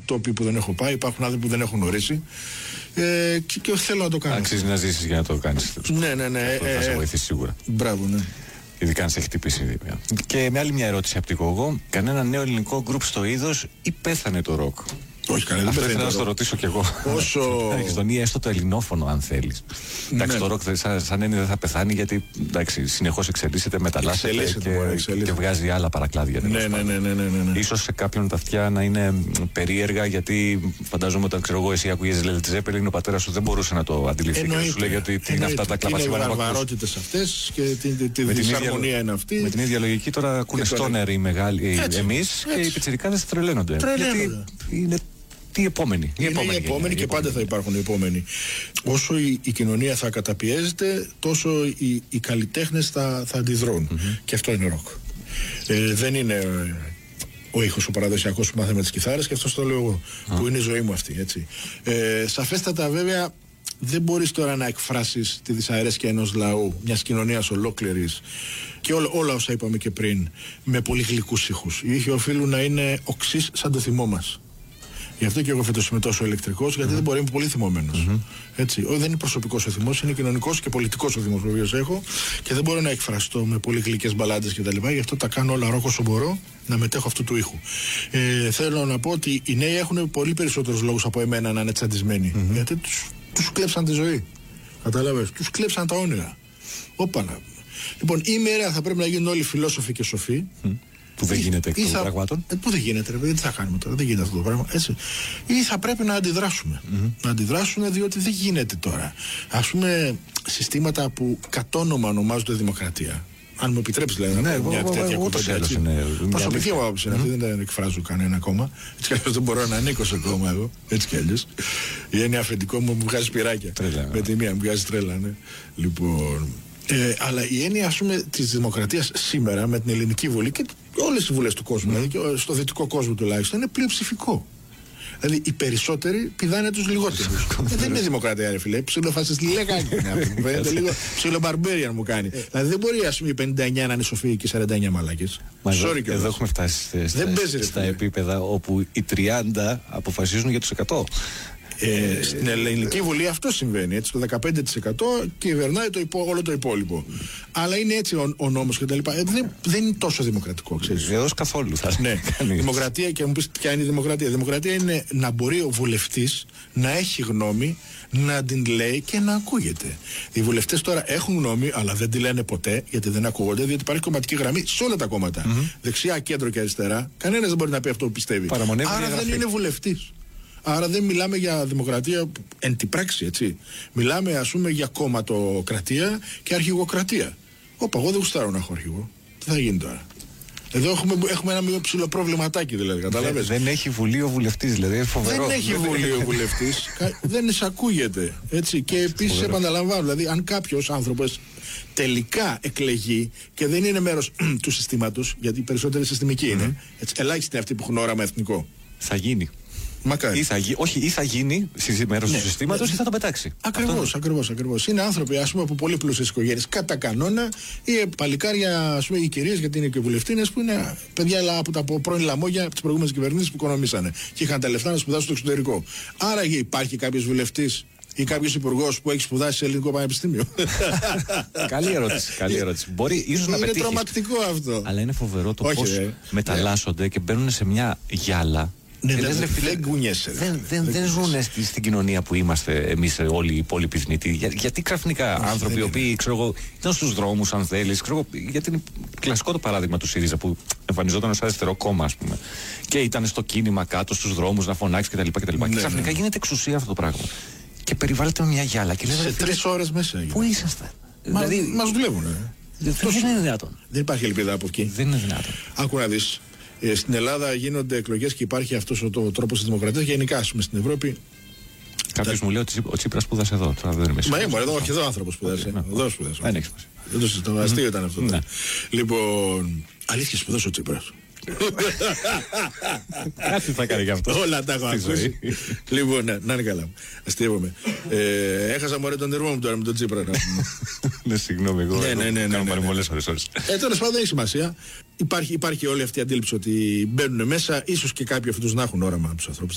τόποι που δεν έχω πάει, υπάρχουν άνθρωποι που δεν έχω γνωρίσει. Και θέλω να το κάνω. Αξίζει να ζήσεις για να το κάνεις. Ναι. Θα σε βοηθήσει σίγουρα. Μπράβο, ναι. Ειδικά αν σε έχει χτυπήσει. Και με άλλη μια ερώτηση από την Κογό. Κανένα νέο ελληνικό γκρουπ στο είδος ή πέθανε το ροκ? Όχι, κανένα. Αυτό ήθελα να το ρωτήσω κι εγώ. Όσο. Ή έστω το ελληνόφωνο, αν θέλεις. Εντάξει, το ροκ σαν έννοια δεν θα πεθάνει, γιατί συνεχώς εξελίσσεται, μεταλλάσσεται και βγάζει άλλα παρακλάδια. Ναι. Ίσως σε κάποιον τα αυτιά να είναι περίεργα, γιατί φαντάζομαι όταν εσύ ακούγες Led Zeppelin, ο πατέρας σου δεν μπορούσε να το αντιληφθεί. Και σου λέγει ότι είναι αυτά τα κλαπασίβανα. Είναι οι βαρβαρότητες αυτές και τη δυσαρμονία είναι αυτή. Με την ίδια λογική τώρα ακούνε στόνερ οι μεγάλοι εμείς και οι πιτσιρικάδες τρελαίνονται. Γιατί είναι. Οι επόμενοι και πάντα θα υπάρχουν οι επόμενοι. Όσο η κοινωνία θα καταπιέζεται, τόσο οι καλλιτέχνες θα αντιδρούν. Και αυτό είναι ροκ. Δεν είναι ο ήχος ο παραδοσιακός που μάθαμε με τις κιθάρες, και αυτό το λέω εγώ, που είναι η ζωή μου αυτή, έτσι. Σαφέστατα βέβαια δεν μπορείς τώρα να εκφράσεις τη δυσαρέσκεια ενός λαού, μιας κοινωνίας ολόκληρης, και όλα όσα είπαμε και πριν, με πολύ γλυκούς ήχους. Οι ήχοι οφείλουν να είναι οξύς σαν το θυμό μας. Γι' αυτό και εγώ φέτος είμαι τόσο ηλεκτρικός, γιατί δεν μπορεί, είμαι πολύ θυμωμένος. Έτσι. Δεν είναι προσωπικός ο θυμός, είναι κοινωνικός και πολιτικός ο θυμός που έχω, και δεν μπορώ να εκφραστώ με πολύ γλυκές μπαλάντες κτλ. Γι' αυτό τα κάνω όλα ροκ όσο μπορώ, να μετέχω αυτού του ήχου. Θέλω να πω ότι οι νέοι έχουν πολύ περισσότερους λόγους από εμένα να είναι τσαντισμένοι. Γιατί τους κλέψαν τη ζωή. Κατάλαβες, τους κλέψαν τα όνειρα. Όπανα. Λοιπόν, ημέρα θα πρέπει να γίνουν όλοι φιλόσοφοι και σοφοί. Που δεν γίνεται εκ των πραγμάτων. Που δεν γίνεται, ρε παιδί, τι θα κάνουμε τώρα, δεν γίνεται αυτό το πράγμα. Έτσι. Ή θα πρέπει να αντιδράσουμε. Να αντιδράσουμε, διότι δεν γίνεται τώρα. Ας πούμε, συστήματα που κατ' όνομα ονομάζονται δημοκρατία. Αν μου επιτρέψει, δηλαδή, να πω μια τέτοια κουβέντα. Προσωπική μου άποψη είναι αυτή, δεν εκφράζω κανένα κόμμα. Έτσι κι αλλιώς δεν μπορώ να ανήκω σε κόμμα εγώ. Έτσι κι αλλιώς. Η έννοια αφεντικό μου βγάζει σπυράκια. Με τη μία μου βγάζει τρέλα, ναι. Λοιπόν. Αλλά η έννοια, ας πούμε, της δημοκρατίας σήμερα με την Ελληνική Βουλή και όλες οι βουλές του κόσμου, δηλαδή και στο δυτικό κόσμο τουλάχιστον, είναι πλειοψηφικό. Δηλαδή οι περισσότεροι πηδάνε τους λιγότερους. Δεν είναι δημοκρατία, ρε φίλε. Ψιλοφασιστή λεγάκι είναι αυτό. Μου φαίνεται λίγο ψιλομπαρμπέριαν μου κάνει. Δηλαδή δεν μπορεί, ας πούμε, οι 59 να είναι σοφοί και οι 49 μαλάκες. Εδώ έχουμε φτάσει στα επίπεδα όπου οι 30 αποφασίζουν για τους 100. Στην Ελληνική Βουλή αυτό συμβαίνει. Έτσι, το 15% κυβερνάει όλο το υπόλοιπο. Αλλά είναι έτσι ο νόμος κτλ. Δεν είναι τόσο δημοκρατικό, ξέρεις. Εδώ καθόλου θα ναι. Δημοκρατία, και μου πεις ποια είναι η δημοκρατία. Η δημοκρατία είναι να μπορεί ο βουλευτής να έχει γνώμη, να την λέει και να ακούγεται. Οι βουλευτές τώρα έχουν γνώμη, αλλά δεν τη λένε ποτέ, γιατί δεν ακούγονται, διότι υπάρχει κομματική γραμμή σε όλα τα κόμματα. Δεξιά, κέντρο και αριστερά. Κανένας δεν μπορεί να πει αυτό που πιστεύει. Άρα δεν είναι βουλευτής. Άρα δεν μιλάμε για δημοκρατία εν τη πράξη, έτσι. Μιλάμε, ας πούμε, για κομματοκρατία και αρχηγοκρατία. Όπα, εγώ δεν γουστάρω να έχω αρχηγό. Τι θα γίνει τώρα? Εδώ έχουμε ένα μικρό ψηλό προβληματάκι, δηλαδή. Καταλαβαίνεις. Δεν έχει βουλή ο βουλευτής, δηλαδή. Είναι φοβερό. Δεν έχει βουλή ο βουλευτής. Δεν εισακούγεται. Έτσι. Και επίσης επαναλαμβάνω, δηλαδή, αν κάποιος άνθρωπος τελικά εκλεγεί και δεν είναι μέρος του συστήματος, γιατί οι περισσότεροι συστημικοί είναι, ελάχιστοι είναι αυτοί που έχουν όραμα εθνικό. Θα γίνει. Μακάρι. Ή θα γίνει μέρος του συστήματος ή θα το πετάξει. Ακριβώς. Είναι άνθρωποι, ας πούμε, από πολύ πλούσιες οικογένειες κατά κανόνα, ή παλικάρια, ας πούμε, οι κυρίες, γιατί είναι και βουλευτίνες, που είναι παιδιά από τα πρώην λαμόγια από τις προηγούμενες κυβερνήσεις που οικονομήσανε και είχαν τα λεφτά να σπουδάσουν στο εξωτερικό. Άρα υπάρχει κάποιος βουλευτής ή κάποιος υπουργός που έχει σπουδάσει σε ελληνικό πανεπιστήμιο? Καλή ερώτηση. Μπορεί ίσως να πετύχει. Είναι τρομακτικό αυτό. Αλλά είναι φοβερό το πώς μεταλλάσσονται και μπαίνουν σε μια γυάλα. Δεν κουνιέσαι. Δεν ζουν στην κοινωνία που είμαστε εμείς όλοι οι υπόλοιποι θνητοί. Γιατί ξαφνικά άνθρωποι οι οποίοι ήταν στους δρόμους, αν θέλεις, γιατί είναι κλασικό το παράδειγμα του ΣΥΡΙΖΑ που εμφανιζόταν ως αριστερό κόμμα, ας πούμε, και ήταν στο κίνημα κάτω στους δρόμους να φωνάξει κτλ. Και ξαφνικά γίνεται εξουσία αυτό το πράγμα. Και περιβάλλεται με μια γυάλα. Σε 3 ώρες μέσα. Πού ήσασταν? Δηλαδή μας δουλεύουν. Δεν είναι δυνατόν. Δεν υπάρχει ελπίδα από εκεί. Δεν είναι δυνατόν. Άκου να δεις. Στην Ελλάδα γίνονται εκλογές και υπάρχει αυτός ο τρόπος της δημοκρατίας. Γενικά, ας πούμε, στην Ευρώπη. Κάποιος μου λέει ότι ο Τσίπρας σπούδασε εδώ. Τώρα δεν είμαι σίγουρος. Μα όχι εδώ άνθρωπος σπούδασε. Εδώ σπούδασε. Δεν έχει σημασία. Δεν το συζητώ. Αστείο ήταν αυτό. Λοιπόν, αλήθεια σπουδασε ο Τσίπρας? Κάτι θα κάνει γι' αυτό. Όλα τα έχω ακούσει. Λοιπόν, να είναι καλά. Αστείευομαι. Έχασα μωρέ τον νερμό μου τώρα με τον Τσίπρα. Ναι, συγγνώμη, εγώ. Ναι. Πολλές ώρες. Τέλος πάντων, δεν έχει σημασία. Υπάρχει όλη αυτή η αντίληψη ότι μπαίνουν μέσα, ίσως και κάποιοι αυτούς να έχουν όραμα από τους ανθρώπους.